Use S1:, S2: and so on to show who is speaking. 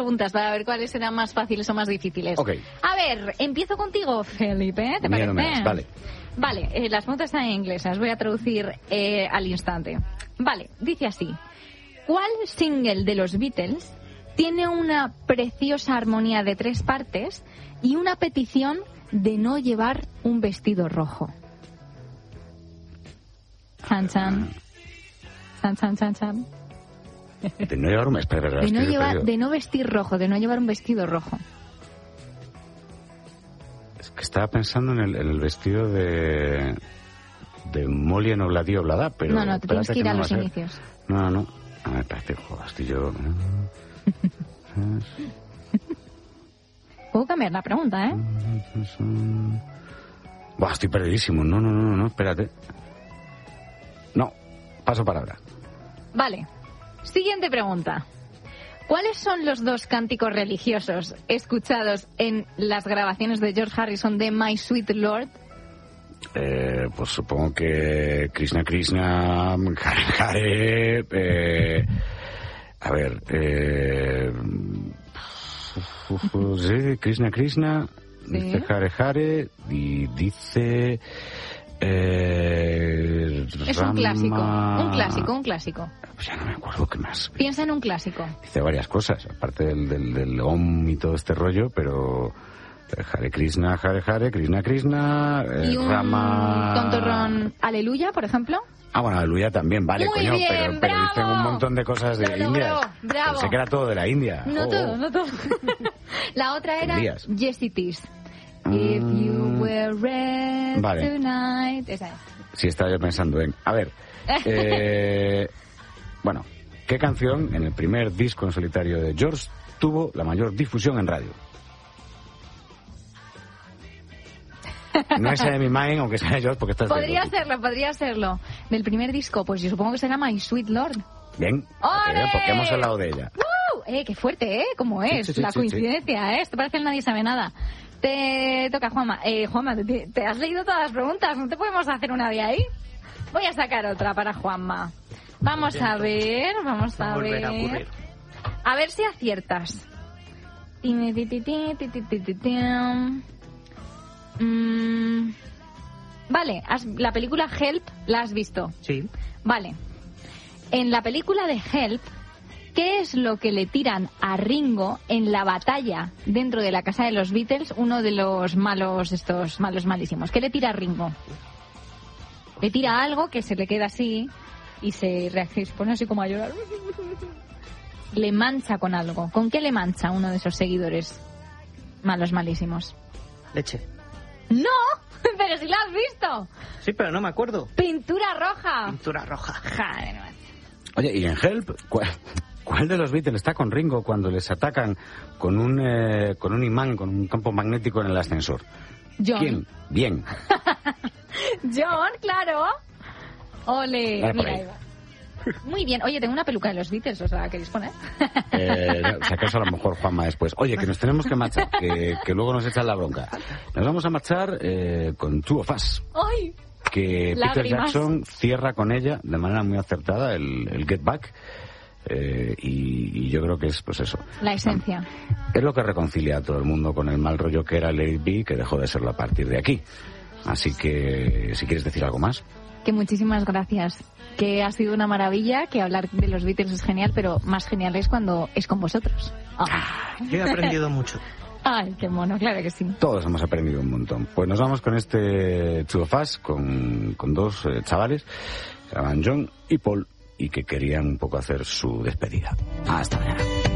S1: preguntas para ver cuáles serán más fáciles o más difíciles.
S2: Ok.
S1: A ver, empiezo contigo, Felipe, ¿te parece?
S2: Vale.
S1: Vale, las preguntas están en inglés, las voy a traducir al instante. Vale, dice así. ¿Cuál single de los Beatles tiene una preciosa armonía de 3 partes y una petición de no llevar un vestido rojo? Chan, chan. Chan, chan, chan, chan.
S2: De no llevar un... Espera,
S1: de no vestir rojo, de no llevar un vestido rojo.
S2: Es que estaba pensando en el vestido de Molly en Obladi Oblada, pero...
S1: No, te tienes que ir a los inicios.
S2: No. A ver, espérate, joder, estoy yo...
S1: Puedo cambiar la pregunta, ¿eh?
S2: Buah, estoy perdidísimo. No, espérate. No, paso palabra.
S1: Vale. Siguiente pregunta. ¿Cuáles son los 2 cánticos religiosos escuchados en las grabaciones de George Harrison de My Sweet Lord?
S2: Pues supongo que Krishna Krishna, Hare Hare, a ver, sí, Krishna Krishna, ¿sí? Dice Hare Hare y dice...
S1: es un clásico.
S2: Pues ya no me acuerdo qué más.
S1: Piensa en un clásico.
S2: Dice varias cosas, aparte del Om y todo este rollo, pero Hare Krishna, Hare Hare, Krishna Krishna,
S1: ¿y un
S2: Rama...
S1: tontorrón Aleluya, por ejemplo?
S2: Ah, bueno, Aleluya también, vale,
S1: muy
S2: coño,
S1: bien,
S2: pero dicen un montón de cosas de India.
S1: Bravo.
S2: Pensé que era todo de la India.
S1: No todo. La otra era Yes It Is. If you were red tonight. Esa es.
S2: Sí, estaba yo pensando en... A ver, bueno, ¿qué canción en el primer disco en solitario de George tuvo la mayor difusión en radio? No es de mi mind, aunque sea de George, porque estás...
S1: Podría serlo. Del primer disco, pues yo supongo que será My Sweet Lord.
S2: Bien, porque hemos hablado de ella.
S1: Qué fuerte, ¿Cómo es? Sí, la coincidencia, Esto parece que nadie sabe nada. Te toca, Juanma. Juanma, te has leído todas las preguntas, ¿no te podemos hacer una de ahí? Voy a sacar otra para Juanma. Vamos a ver. A ver si aciertas. Vale, la película Help la has visto.
S3: Sí.
S1: Vale. En la película de Help, ¿qué es lo que le tiran a Ringo en la batalla dentro de la casa de los Beatles? Uno de los malos malísimos. ¿Qué le tira a Ringo? Le tira algo que se le queda así y se pone así como a llorar. Le mancha con algo. ¿Con qué le mancha uno de esos seguidores malísimos?
S3: Leche.
S1: ¡No! ¡Pero si lo has visto!
S3: Sí, pero no me acuerdo.
S1: ¡Pintura roja! Joder, macho.
S2: Oye, ¿y en Help? ¿Cuál de los Beatles está con Ringo cuando les atacan con un imán, con un campo magnético en el ascensor?
S1: John.
S2: ¿Quién? Bien.
S1: John, claro. Ole.
S2: Mira,
S1: ahí va. Muy bien. Oye, tengo una peluca de los Beatles, ¿os la queréis poner?
S2: Si acaso a lo mejor Juanma después. Oye, que nos tenemos que marchar, que luego nos echan la bronca. Nos vamos a marchar con Two of Us.
S1: ¡Ay!
S2: Que
S1: Lágrimas.
S2: Peter Jackson cierra con ella de manera muy acertada el Get Back. Y yo creo que es, pues eso.
S1: La esencia.
S2: Es lo que reconcilia a todo el mundo con el mal rollo que era Let It Be, que dejó de serlo a partir de aquí. Así que, si quieres decir algo más.
S1: Que muchísimas gracias. Que ha sido una maravilla, que hablar de los Beatles es genial, pero más genial es cuando es con vosotros.
S3: Yo he aprendido mucho.
S1: Ay, qué mono, claro que sí.
S2: Todos hemos aprendido un montón. Pues nos vamos con este Two of Us, con 2 chavales, que se llaman John y Paul, y que querían un poco hacer su despedida. Hasta mañana.